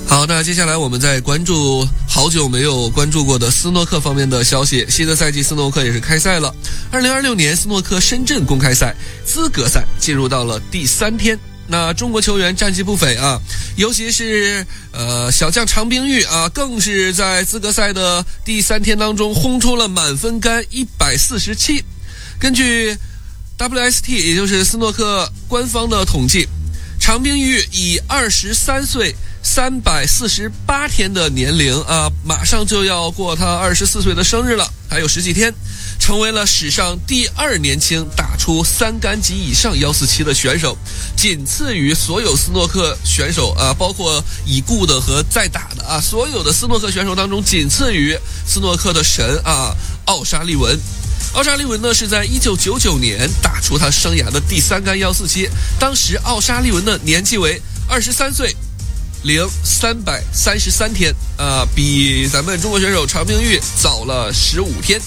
好，那接下来我们再关注好久没有关注过的斯诺克方面的消息。新的赛季斯诺克也是开赛了。2026年斯诺克深圳公开赛资格赛进入到了第3天。那中国球员战绩不菲啊，尤其是小将常冰玉啊，更是在资格赛的第3天当中轰出了满分杆147。根据 WST 也就是斯诺克官方的统计，常冰玉以23岁348天的年龄啊，马上就要过他24岁的生日了，还有10几天，成为了史上第2年轻打出3杆及以上147的选手，仅次于所有斯诺克选手啊，包括已故的和在打的啊，所有的斯诺克选手当中，仅次于斯诺克的神啊，奥沙利文。奥沙利文呢是在1999年打出他生涯的第3杆147，当时奥沙利文的年纪为23岁零333天啊，比咱们中国选手常冰玉早了15天。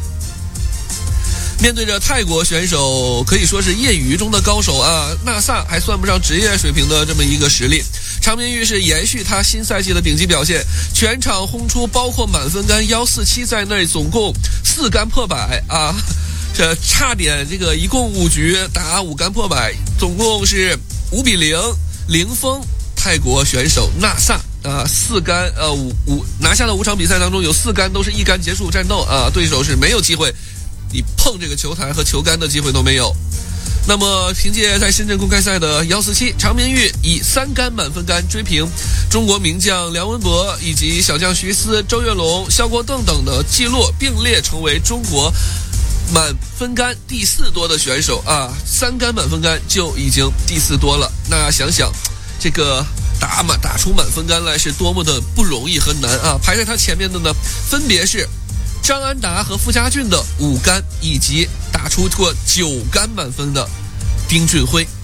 面对着泰国选手可以说是业余中的高手啊，纳萨还算不上职业水平的这么一个实力，常冰玉是延续他新赛季的顶级表现，全场轰出包括满分杆147在内总共4杆破百啊，这差点这个一共5局打5杆破百，总共是5比0零封泰国选手纳萨啊，4杆拿下的5场比赛当中有4杆都是1杆结束战斗啊，对手是没有机会你碰这个球台和球杆的机会都没有。那么凭借在深圳公开赛的147，常冰玉以3杆满分杆追平中国名将梁文博以及小将徐思、周跃龙、肖国栋等的记录，并列成为中国满分杆第4多的选手啊，3杆满分杆就已经第4多了。那想想这个打出满分杆来是多么的不容易和难啊！排在他前面的呢，分别是张安达和傅家俊的5杆，以及打出过9杆满分的丁俊晖。